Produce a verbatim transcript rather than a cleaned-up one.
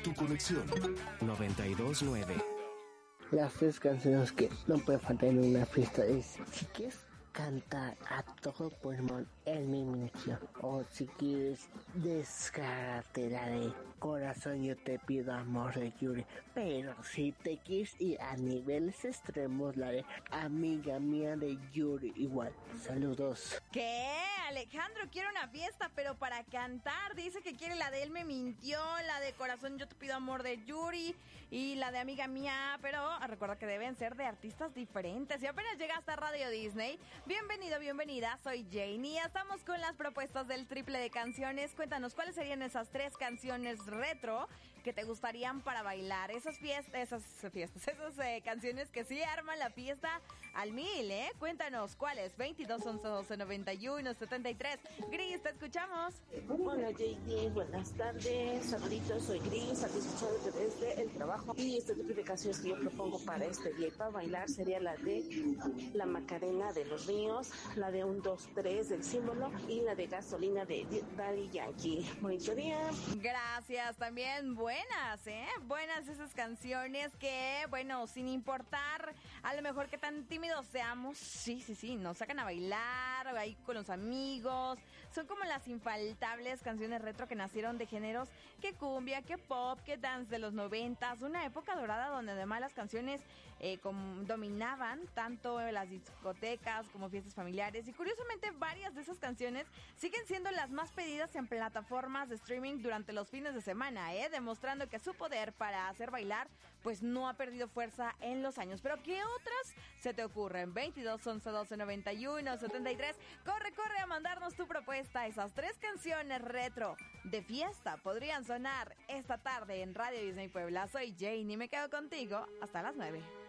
tu conexión. noventa y dos punto nueve. Las tres canciones que no pueden faltar en una fiesta es: si quieres cantar a todo pulmón, El Me Mintió, o si quieres descargarte la de Corazón Yo Te Pido Amor de Yuri. Pero si te quieres ir a niveles extremos, la de Amiga Mía de Yuri igual. Saludos. ¿Qué? Alejandro quiere una fiesta, pero para cantar. Dice que quiere la de Él Me Mintió, la de Corazón Yo Te Pido Amor de Yuri y la de Amiga Mía, pero recuerda que deben ser de artistas diferentes. Si apenas llegaste a Radio Disney, bienvenido, bienvenida, soy Janie y estamos con las propuestas del triple de canciones. Cuéntanos, ¿cuáles serían esas tres canciones retro que te gustarían para bailar? Esas fiestas, esas fiestas, esas eh, canciones que sí arman la fiesta al mil, ¿eh? Cuéntanos, ¿cuáles? veintidós, once, doce, noventa y uno, setenta y tres. Gris, te escuchamos. Hola J D, buenas tardes, saluditos, soy Gris, aquí escuchándote desde el trabajo. Y esta triple de canciones que yo propongo para este día y para bailar sería la de La Macarena de los Ríos, la de un dos tres del Símbolo y la de Gasolina de Daddy Yankee. Bonito día. Gracias, también buenas, ¿eh? Buenas esas canciones que, bueno, sin importar a lo mejor que tan tímidos seamos, sí, sí, sí, nos sacan a bailar ahí con los amigos. Son como las infaltables canciones retro que nacieron de géneros que cumbia, que pop, que dance de los noventas, una época dorada donde además las canciones eh, como dominaban tanto en las discotecas como fiestas familiares, y curiosamente varias de esas canciones siguen siendo las más pedidas en plataformas de streaming durante los fines de semana, ¿eh? Demostrando que su poder para hacer bailar pues no ha perdido fuerza en los años. Pero ¿qué otras se te ocurren? veintidós, once, doce, noventa y uno, setenta y tres. Corre, corre a mandarnos tu propuesta. Esas tres canciones retro de fiesta podrían sonar esta tarde en Radio Disney Puebla. Soy Jane y me quedo contigo hasta las nueve.